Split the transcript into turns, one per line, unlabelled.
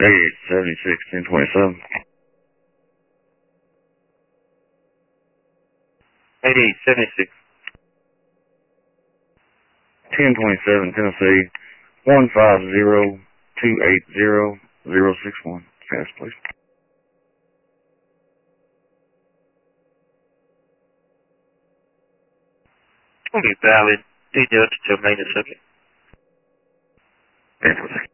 8876 1027.
8876.
1027 Tennessee 150280061. Pass, please.
Will be valid. Deduct to maintenance subject.
Pass, please.